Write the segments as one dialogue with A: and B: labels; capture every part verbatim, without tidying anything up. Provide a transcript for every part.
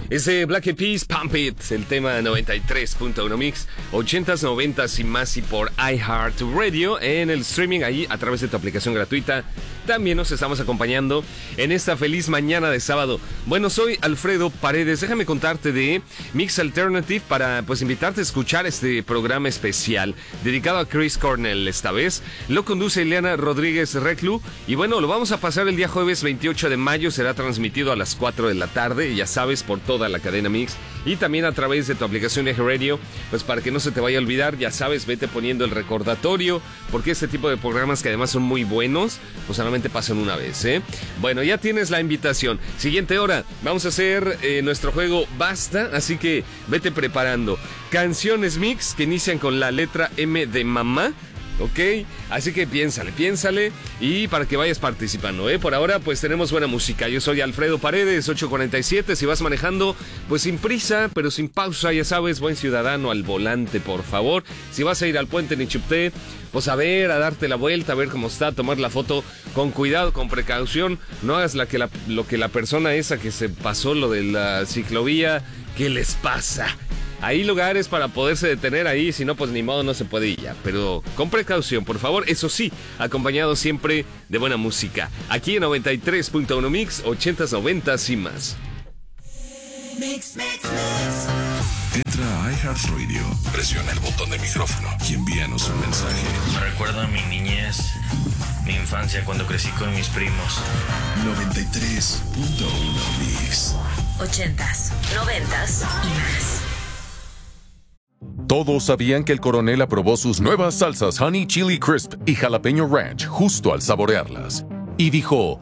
A: Es de Black Eyed Peas, Pump It, el tema noventa y tres punto uno Mix, ochentas, noventas y más, y por iHeartRadio en el streaming, ahí a través de tu aplicación gratuita. También nos estamos acompañando en esta feliz mañana de sábado. Bueno, soy Alfredo Paredes. Déjame contarte de Mix Alternative para pues invitarte a escuchar este programa especial dedicado a Chris Cornell. Esta vez lo conduce Ileana Rodríguez Reclu y bueno, lo vamos a pasar el día jueves veintiocho de mayo. Será transmitido a las cuatro de la tarde, ya sabes, por toda la cadena Mix y también a través de tu aplicación de Radio. Pues para que no se te vaya a olvidar, ya sabes, vete poniendo el recordatorio, porque este tipo de programas, que además son muy buenos, pues solamente pasan una vez, ¿eh? Bueno, ya tienes la invitación. Siguiente hora, vamos a hacer eh, nuestro juego Basta, así que vete preparando. Canciones Mix que inician con la letra M de mamá. Ok, así que piénsale, piénsale y para que vayas participando, ¿eh? Por ahora pues tenemos buena música. Yo soy Alfredo Paredes, ocho cuarenta y siete. Si vas manejando, pues sin prisa, pero sin pausa, ya sabes, buen ciudadano al volante, por favor. Si vas a ir al puente Nichupté, pues a ver, a darte la vuelta, a ver cómo está, tomar la foto con cuidado, con precaución. No hagas la que la, lo que la persona esa que se pasó lo de la ciclovía, ¿qué les pasa? Hay lugares para poderse detener ahí, si no, pues ni modo, no se puede ir ya. Pero con precaución, por favor, eso sí, acompañado siempre de buena música. Aquí en noventa y tres punto uno Mix, ochentas, noventas y más.
B: Mix, mix, mix. Entra a iHeartRadio, presiona el botón de micrófono y envíanos un mensaje.
C: Me recuerda a mi niñez, mi infancia cuando crecí con mis primos.
B: noventa y tres punto uno Mix.
D: Ochentas, noventas y más.
E: Todos sabían que el coronel aprobó sus nuevas salsas Honey Chili Crisp y Jalapeño Ranch justo al saborearlas. Y dijo,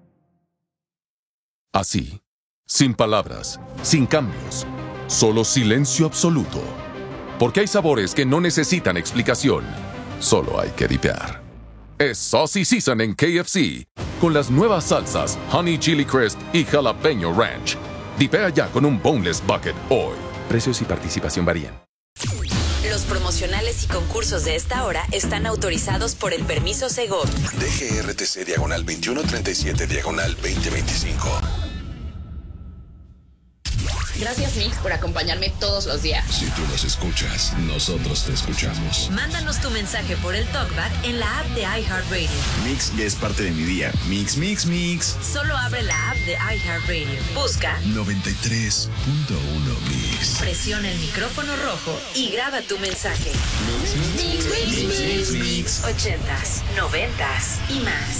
E: así, sin palabras, sin cambios, solo silencio absoluto. Porque hay sabores que no necesitan explicación, solo hay que dipear. Es Saucy Season en K F C, con las nuevas salsas Honey Chili Crisp y Jalapeño Ranch. Dipea ya con un Boneless Bucket hoy. Precios y participación varían.
D: Los promocionales y concursos de esta hora están autorizados por el permiso Segov.
B: D G R T C diagonal veintiuno treinta y siete diagonal veinte veinticinco.
F: Gracias, Mix, por acompañarme todos los días.
B: Si tú nos escuchas, nosotros te escuchamos.
D: Mándanos tu mensaje por el TalkBack en la app de iHeartRadio.
B: Mix ya es parte de mi día. Mix, mix, mix.
D: Solo abre la app de iHeartRadio. Busca
B: noventa y tres punto uno Mix.
D: Presiona el micrófono rojo y graba tu mensaje.
B: Mix, mix, mix, mix, mix, mix.
D: Ochentas, noventas y más.